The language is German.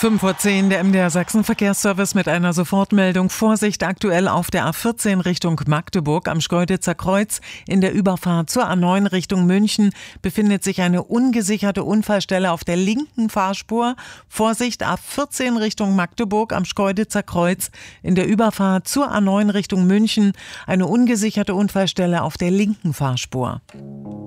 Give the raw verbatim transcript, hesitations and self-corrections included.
fünf vor zehn, der M D R Sachsen Verkehrsservice mit einer Sofortmeldung. Vorsicht aktuell auf der A vierzehn Richtung Magdeburg am Schkeuditzer Kreuz. In der Überfahrt zur A neun Richtung München befindet sich eine ungesicherte Unfallstelle auf der linken Fahrspur. Vorsicht A vierzehn Richtung Magdeburg am Schkeuditzer Kreuz. In der Überfahrt zur A neun Richtung München eine ungesicherte Unfallstelle auf der linken Fahrspur.